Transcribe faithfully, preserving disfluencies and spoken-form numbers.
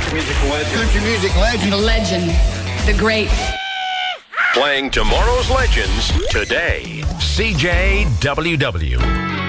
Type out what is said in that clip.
country music legend. Country music legend. The legend. The great. Playing tomorrow's legends today. C J W W.